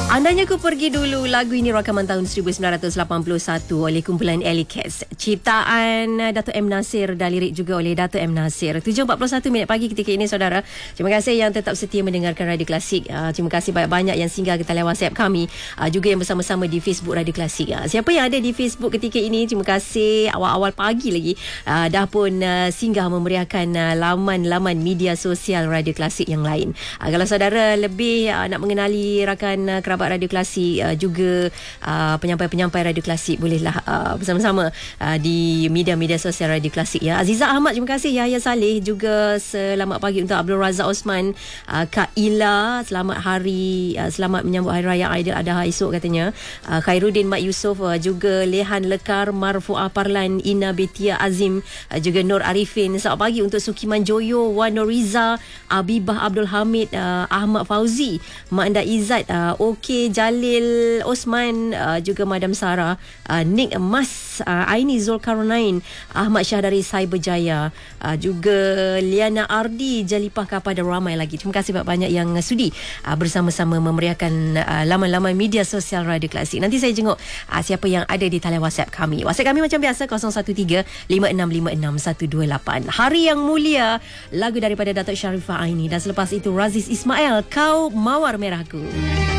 Andainya Ku Pergi Dulu, lagu ini rakaman tahun 1981 oleh kumpulan Alley Cats. Ciptaan Dato' M. Nasir dan lirik juga oleh Dato' M. Nasir. 7.41 minit pagi ketika ini, saudara. Terima kasih yang tetap setia mendengarkan Radio Klasik. Terima kasih banyak-banyak yang singgah ke talian WhatsApp kami. Juga yang bersama-sama di Facebook Radio Klasik. Siapa yang ada di Facebook ketika ini, terima kasih. Awal-awal pagi lagi dah pun singgah memeriahkan laman-laman media sosial Radio Klasik yang lain. Kalau saudara lebih nak mengenali rakan kerabat Radio Klasik, juga penyampai-penyampai Radio Klasik, bolehlah bersama-sama di media-media sosial Radio Klasik ya. Aziza Ahmad, terima kasih. Yahya Saleh juga selamat pagi untuk Abdul Razak Osman. Kak Ila, selamat hari, selamat menyambut Hari Raya Aidiladha esok katanya. Khairuddin Mat Yusof, juga Lehan Lekar, Marfuah Parlan, Ina Betia Azim, juga Nur Arifin. Selamat pagi untuk Sukiman Joyo, Wan Noriza, Abibah Abdul Hamid, Ahmad Fauzi, Mak Anda Izzat, OK Jalil Osman, juga Madam Sarah, Nick Mas, Aini Zulkarnain, Ahmad Syah dari Cyberjaya, juga Liana Ardi, Jalipah Kapal, dan ramai lagi. Terima kasih banyak yang sudi bersama-sama memeriahkan laman-laman media sosial Radio Klasik. Nanti saya jenguk siapa yang ada di talian WhatsApp kami. WhatsApp kami macam biasa 013-5656-128. Hari yang Mulia, lagu daripada Datuk Sharifah Aini, dan selepas itu Raziz Ismail, Kau Mawar Merahku.